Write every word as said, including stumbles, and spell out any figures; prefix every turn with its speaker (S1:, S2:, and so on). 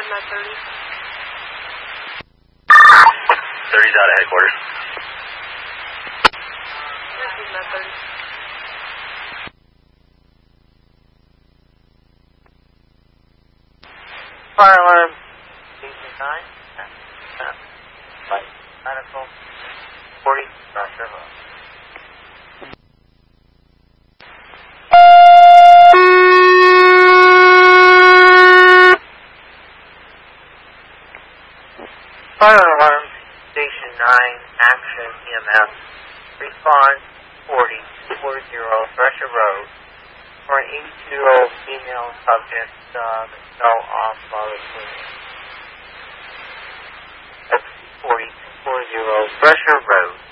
S1: Med thirty.
S2: thirty's out of headquarters.
S1: Repeat Med thirty.
S3: Fire alarm. Station nine. Light. Medical. forty. Roger. Fire alarm. Station nine. Action E M S. Response forty. four zero. Thresher Road. For an eighty-two-year-old female subject uh, that fell off while swimming. That's forty. four zero. Thresher Road.